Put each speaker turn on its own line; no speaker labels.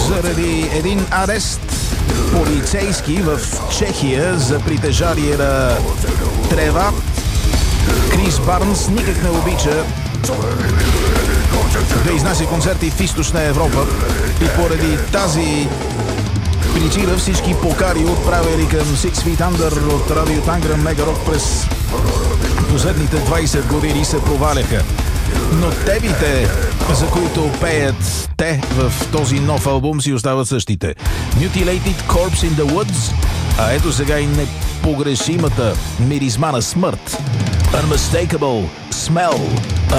заради един арест полицейски в Чехия за притежание на трева. Крис Барнс никак не обича да изнася концерти в Източна Европа и поради тази причина всички покари, отправили към Six Feet Under от Радио Танграм Мегарок през последните 20 години се проваляха. Но темите, за които пеят те в този нов албум, си остават същите. Mutilated Corpse in the Woods, а ето сега и непогрешимата миризма на смърт. Unmistakable Smell